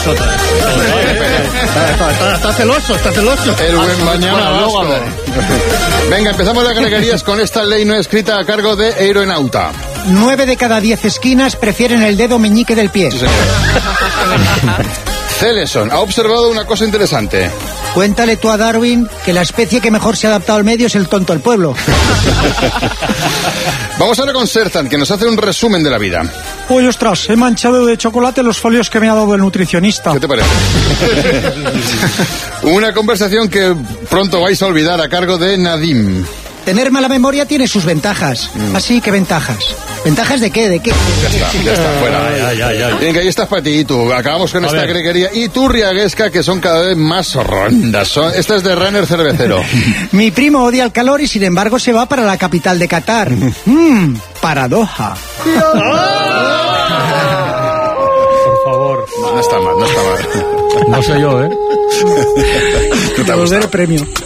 nosotros. Está celoso. El buen mañana vasco. Venga, empezamos las greguerías con esta ley no escrita a cargo de Aeronauta. 9 de cada 10 esquinas prefieren el dedo meñique del pie. Sí, señor. Celeson ha observado una cosa interesante. Cuéntale tú a Darwin que la especie que mejor se ha adaptado al medio es el tonto del pueblo. Vamos ahora con Sertan, que nos hace un resumen de la vida. Uy, ostras, he manchado de chocolate los folios que me ha dado el nutricionista. ¿Qué te parece? Una conversación que pronto vais a olvidar a cargo de Nadim. Tener mala memoria tiene sus ventajas. Así que ventajas. ¿Ventajas de qué? Ya está, fuera. Venga, ahí estás para ti y tú. Acabamos con esta greguería. Y tú, Riaguesca, que son cada vez más rondas. Esta es de Runner Cervecero. Mi primo odia el calor y sin embargo se va para la capital de Qatar. Paradoja. Por favor. No está mal. No sé yo, ¿No te ha gustado? premio.